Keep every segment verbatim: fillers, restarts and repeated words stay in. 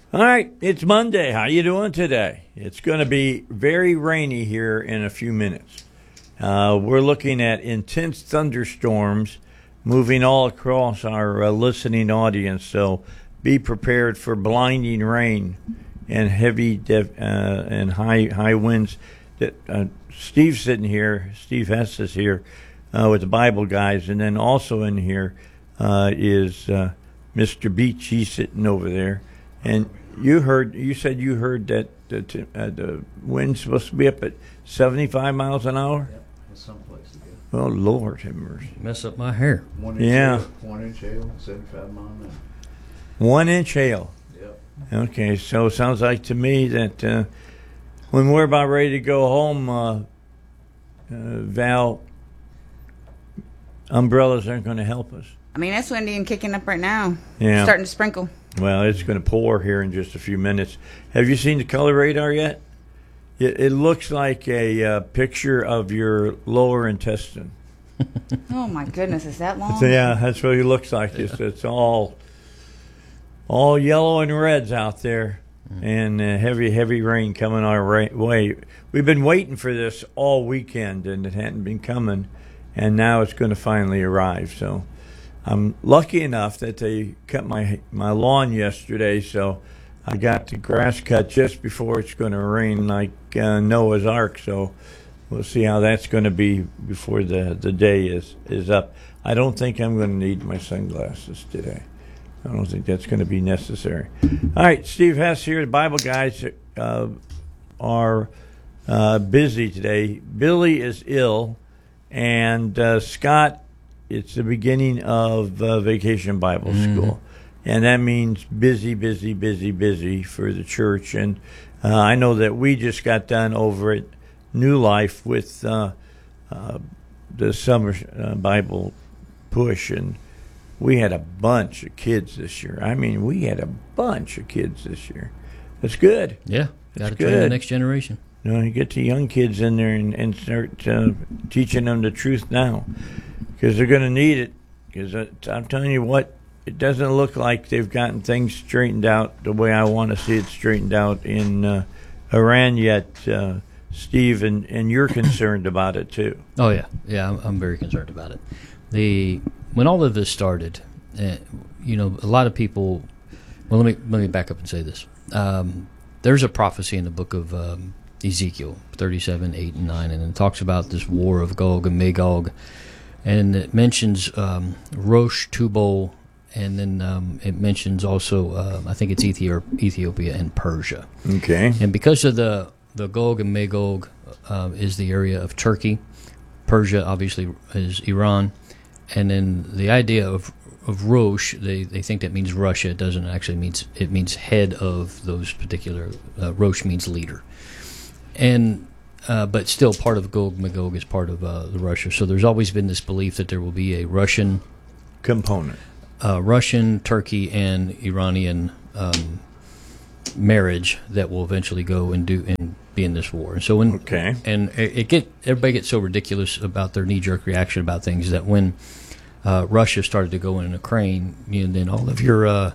All right, it's Monday. How you doing today? It's going to be very rainy here in a few minutes. Uh, we're looking at intense thunderstorms moving all across our uh, listening audience, so be prepared for blinding rain and heavy de- uh, and high high winds. That uh, Steve's sitting here. Steve Hess is here uh, with the Bible guys, and then also in here uh, is uh, Mister Beach. He's sitting over there, and you heard. You said you heard that the, t- uh, the wind's supposed to be up at seventy-five miles an hour. Yep, in some places. Oh Lord, have mercy! Mess up my hair. One inch Yeah. hail, one inch hail, seventy-five mile an hour. One inch hail. Yep. Okay, so it sounds like to me that uh, when we're about ready to go home, uh, uh, Val, umbrellas aren't going to help us. I mean, it's windy and kicking up right now. Yeah. Starting to sprinkle. Well, it's going to pour here in just a few minutes. Have you seen the color radar yet? It, it looks like a uh, picture of your lower intestine. Oh, my goodness. Is that long? So, yeah, that's what it looks like. It's, it's all all yellow and reds out there, and uh, heavy, heavy rain coming our ra- way. We've been waiting for this all weekend, and it hadn't been coming, and now it's going to finally arrive. So I'm lucky enough that they cut my my lawn yesterday, so I got the grass cut just before it's going to rain like uh, Noah's Ark. So we'll see how that's going to be before the, the day is, is up. I don't think I'm going to need my sunglasses today. I don't think that's going to be necessary. All right, Steve Hess here. The Bible guys uh, are uh, busy today. Billy is ill, and uh, Scott, it's the beginning of uh, Vacation Bible Mm-hmm. School. And that means busy, busy, busy, busy for the church. And uh, I know that we just got done over at New Life with uh, uh, the summer uh, Bible push, and we had a bunch of kids this year. I mean, we had a bunch of kids this year. That's good. Yeah, got to That's train the good. next generation. You know, you get the young kids in there and, and start uh, teaching them the truth now, because they're going to need it. Because I'm telling you what, it doesn't look like they've gotten things straightened out the way I want to see it straightened out in uh, Iran yet, uh, Steve, and, and you're concerned about it too. Oh yeah, yeah, I'm, I'm very concerned about it. The when all of this started, uh, you know, a lot of people. Well, let me let me back up and say this. Um, there's a prophecy in the book of um, Ezekiel thirty-seven, eight, and nine, and it talks about this war of Gog and Magog, and it mentions um, Rosh, Tubal, and then um, it mentions also, uh, I think it's Ethiop- Ethiopia and Persia. Okay. And because of the, the Gog and Magog uh, is the area of Turkey, Persia obviously is Iran, and then the idea of of Rosh, they, they think that means Russia. It doesn't actually means it means head of those particular. Uh, Rosh means leader, and uh, but still part of Gog Magog is part of uh, the Russia. So there's always been this belief that there will be a Russian Component. uh, Russian, Turkey, and Iranian um, marriage that will eventually go and do and be in this war. And so when Okay. and it, it get everybody gets so ridiculous about their knee jerk reaction about things that when uh, Russia started to go in Ukraine, you know, then all of your uh,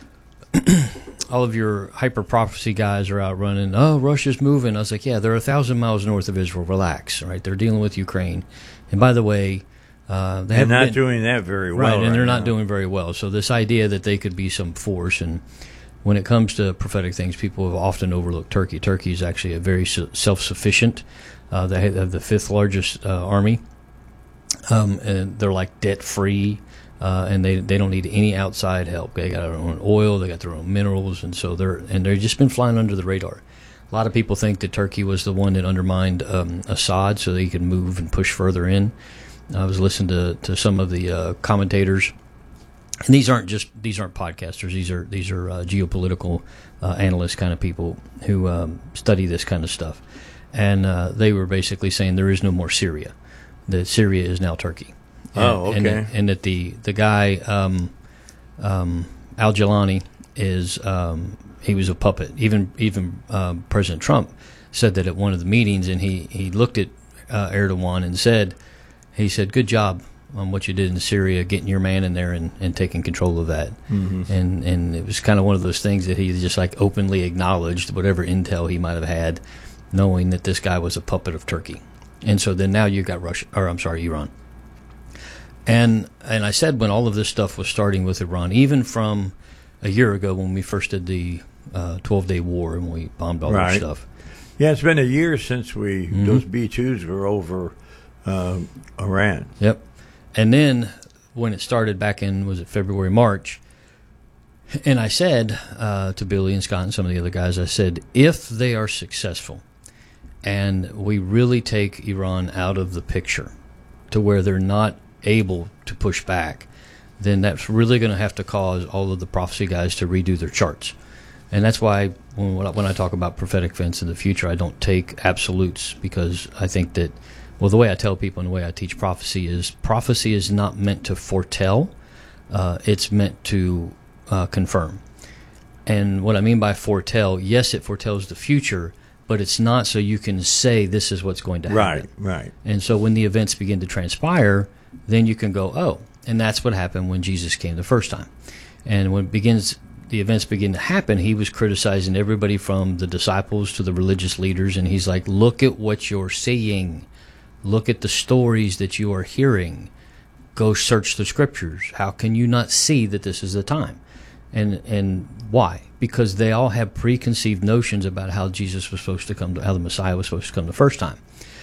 all of your hyper prophecy guys are out running. Oh, Russia's moving. I was like, yeah, they're a thousand miles north of Israel. Relax, right? They're dealing with Ukraine, and by the way, uh, they They're haven't not been, doing that very well. right, and they're right not now. doing very well. So this idea that they could be some force, and when it comes to prophetic things, people have often overlooked Turkey. Turkey is actually a very su- self-sufficient. Uh, they have the fifth largest uh, army, um, and they're like debt-free, uh, and they they don't need any outside help. They got their own oil, they got their own minerals, and so they're and they've just been flying under the radar. A lot of people think that Turkey was the one that undermined um, Assad, so they could move and push further in. I was listening to, to some of the uh, commentators, and these aren't just these aren't podcasters. These are these are uh, geopolitical uh, analyst kind of people who um, study this kind of stuff, and uh, they were basically saying there is no more Syria. That Syria is now Turkey. And, Oh, okay. And that, and that the the guy um, um, Al Jilani is um, he was a puppet. Even even um, President Trump said that at one of the meetings, and he he looked at uh, Erdogan and said. He said, good job, on what you did in Syria, getting your man in there and, and taking control of that. Mm-hmm. And and it was kind of one of those things that he just like openly acknowledged whatever intel he might have had, knowing that this guy was a puppet of Turkey. And so then now you've got Russia, or I'm sorry, Iran. And and I said when all of this stuff was starting with Iran, even from a year ago when we first did the uh, twelve-day war and we bombed all right. that stuff. Yeah, it's been a year since we Mm-hmm. those B twos were over uh, Iran. Yep. And then when it started back in, was it February, March, and I said uh, to Billy and Scott and some of the other guys, I said, if they are successful and we really take Iran out of the picture to where they're not able to push back, then that's really going to have to cause all of the prophecy guys to redo their charts. And that's why when, when I talk about prophetic events in the future, I don't take absolutes, because I think that, well, the way I tell people and the way I teach prophecy is prophecy is not meant to foretell. Uh, it's meant to uh, confirm. And what I mean by foretell, yes, it foretells the future, but it's not so you can say this is what's going to happen. Right, right. And so when the events begin to transpire, then you can go, oh, and that's what happened when Jesus came the first time. And when it begins, the events begin to happen, he was criticizing everybody from the disciples to the religious leaders, and he's like, look at what you're seeing. Look at the stories that you are hearing. Go search the scriptures. How can you not see that this is the time? And and why? Because they all have preconceived notions about how Jesus was supposed to come, to, how the Messiah was supposed to come the first time.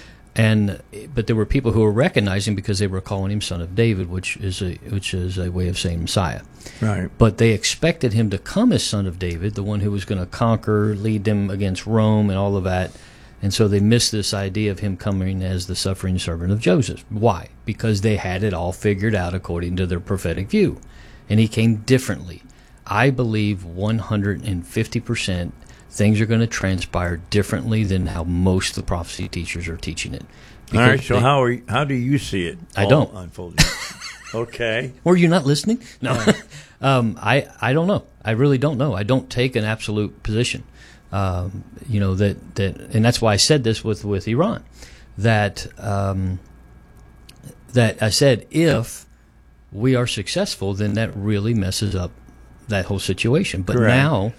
And but there were people who were recognizing because they were calling him Son of David, which is a which is a way of saying Messiah. Right. But they expected him to come as Son of David, the one who was going to conquer, lead them against Rome, and all of that. And so they missed this idea of him coming as the suffering servant of Joseph. Why? Because they had it all figured out according to their prophetic view. And he came differently. I believe one hundred fifty percent things are going to transpire differently than how most of the prophecy teachers are teaching it. All right, so they, how are you, how do you see it I don't. unfolding? Okay. Were you not listening? No. um, I, I don't know. I really don't know. I don't take an absolute position. Um, you know, that, that, and that's why I said this with, with Iran, that, um, that I said, if we are successful, then that really messes up that whole situation. But Correct. now,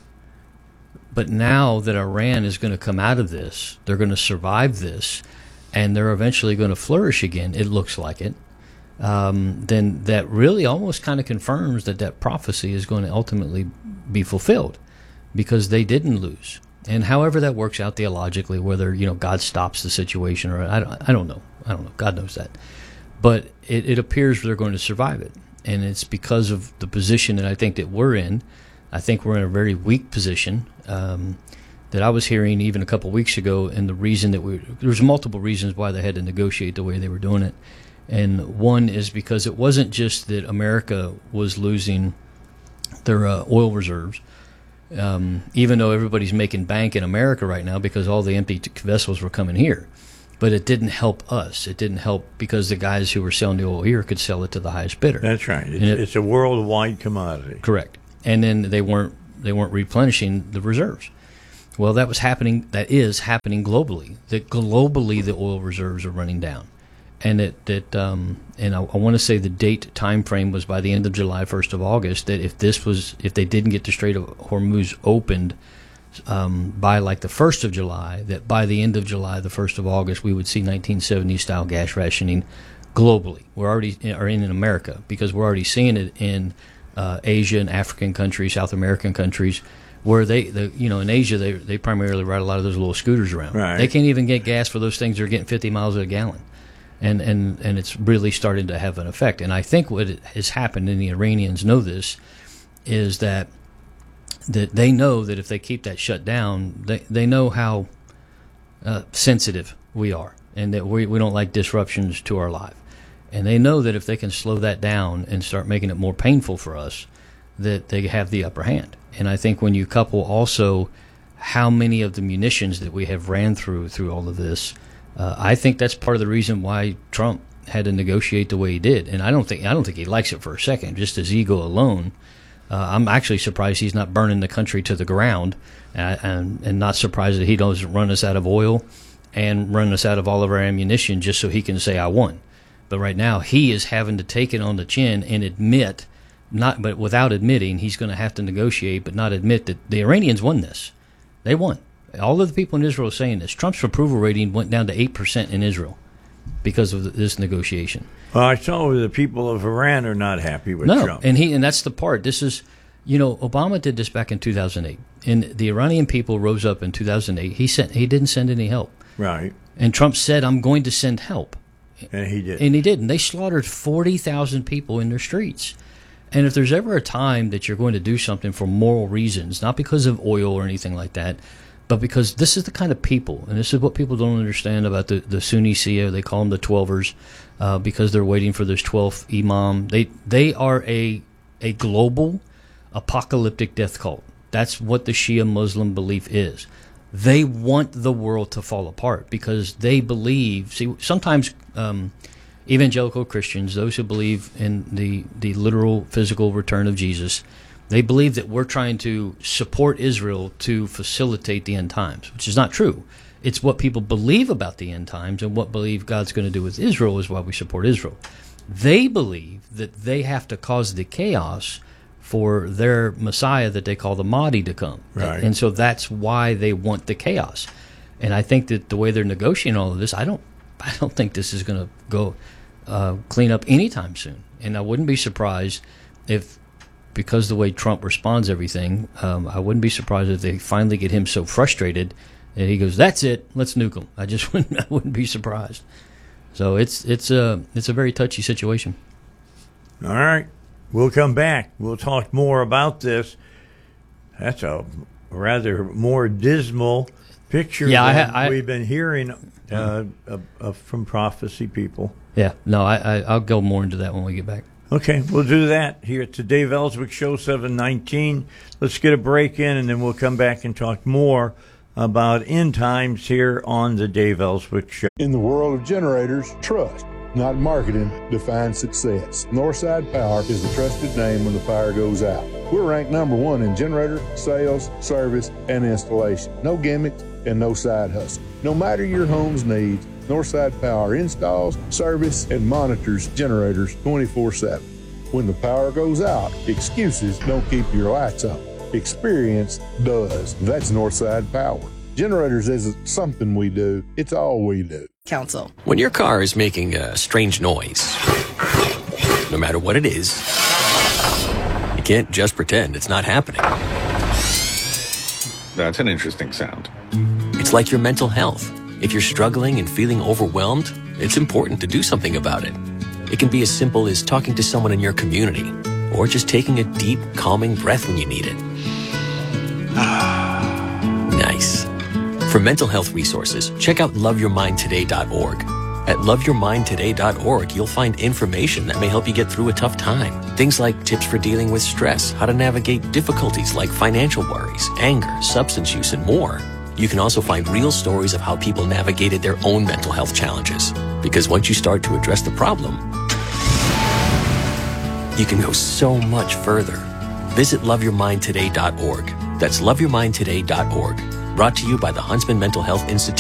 but now that Iran is going to come out of this, they're going to survive this, and they're eventually going to flourish again, it looks like it, um, then that really almost kind of confirms that that prophecy is going to ultimately be fulfilled, because they didn't lose. And however that works out theologically, whether, you know, God stops the situation or I don't, I don't know. I don't know. God knows that. But it, it appears they're going to survive it. And it's because of the position that I think that we're in. I think we're in a very weak position um, that I was hearing even a couple of weeks ago. And the reason that we, there's multiple reasons why they had to negotiate the way they were doing it. And one is because it wasn't just that America was losing their uh, oil reserves. Um, even though everybody's making bank in America right now because all the empty t- vessels were coming here. But it didn't help us. It didn't help because the guys who were selling the oil here could sell it to the highest bidder. That's right. It's, it, it's a worldwide commodity. Correct. And then they weren't they weren't replenishing the reserves. Well, that was happening. That is happening globally. That globally the oil reserves are running down. And that, that um, and I, I want to say the date time frame was by the end of July, first of August. That if this was, if they didn't get the Strait of Hormuz opened um, by like the first of July, that by the end of July, the first of August, we would see nineteen seventies style gas rationing globally. We're already are in, in America because we're already seeing it in uh, Asia and African countries, South American countries, where they, the, you know, in Asia they they primarily ride a lot of those little scooters around. Right. They can't even get gas for those things. They're getting fifty miles a gallon. And, and and it's really starting to have an effect. And I think what has happened, and the Iranians know this, is that that they know that if they keep that shut down, they, they know how uh, sensitive we are, and that we, we don't like disruptions to our life. And they know that if they can slow that down and start making it more painful for us, that they have the upper hand. And I think when you couple also how many of the munitions that we have ran through through all of this, Uh, I think that's part of the reason why Trump had to negotiate the way he did, and I don't think I don't think he likes it for a second. Just his ego alone, uh, I'm actually surprised he's not burning the country to the ground, uh, and and not surprised that he doesn't run us out of oil and run us out of all of our ammunition just so he can say I won, But right now, he is having to take it on the chin and admit, not but without admitting, he's going to have to negotiate, but not admit that the Iranians won this. They won. All of the people in Israel are saying this. Trump's approval rating went down to eight percent in Israel because of this negotiation. Well, I saw the people of Iran are not happy with no, Trump. and he and that's the part. This is, you know, Obama did this back in two thousand eight, and the Iranian people rose up in two thousand eight. He sent he didn't send any help, Right. and Trump said, "I'm going to send help," And he did. and he did. And they slaughtered forty thousand people in their streets. And if there's ever a time that you're going to do something for moral reasons, not because of oil or anything like that, but because this is the kind of people, and this is what people don't understand about the, the Sunni Shia, they call them the Twelvers, uh, because they're waiting for this twelfth imam. They they are a a global apocalyptic death cult. That's what the Shia Muslim belief is. They want the world to fall apart because they believe, see, sometimes um, evangelical Christians, those who believe in the, the literal physical return of Jesus, they believe that we're trying to support Israel to facilitate the end times, which is not true. It's what people believe about the end times and what believe God's going to do with Israel is why we support Israel. They believe that they have to cause the chaos for their Messiah that they call the Mahdi to come. Right. And so that's why they want the chaos. And I think that the way they're negotiating all of this, I don't I don't think this is going to go uh, clean up anytime soon. And I wouldn't be surprised if, because the way Trump responds to everything, um, I wouldn't be surprised if they finally get him so frustrated that he goes, "That's it, let's nuke him." I just wouldn't I wouldn't be surprised. So it's it's a it's a very touchy situation. All right. We'll come back. We'll talk more about this. That's a rather more dismal picture Yeah, I than ha- I- we've been hearing uh, uh, uh, from prophecy people. Yeah, no, I, I I'll go more into that when we get back. Okay, we'll do that here at the Dave Ellswick Show, seven nineteen. Let's get a break in, and then we'll come back and talk more about end times here on the Dave Ellswick Show. In the world of generators, trust, not marketing, defines success. Northside Power is the trusted name when the power goes out. We're ranked number one in generator, sales, service, and installation. No gimmicks and no side hustle. No matter your home's needs, Northside Power installs, service, and monitors generators twenty-four seven. When the power goes out, excuses don't keep your lights on. Experience does. That's Northside Power. Generators isn't something we do, it's all we do. Council. When your car is making a strange noise, no matter what it is, you can't just pretend it's not happening. That's an interesting sound. It's like your mental health. If you're struggling and feeling overwhelmed, it's important to do something about it. It can be as simple as talking to someone in your community, or just taking a deep, calming breath when you need it. Nice. For mental health resources, check out love your mind today dot org. At love your mind today dot org, you'll find information that may help you get through a tough time. Things like tips for dealing with stress, how to navigate difficulties like financial worries, anger, substance use, and more. You can also find real stories of how people navigated their own mental health challenges. Because once you start to address the problem, you can go so much further. Visit love your mind today dot org. That's love your mind today dot org. Brought to you by the Huntsman Mental Health Institute.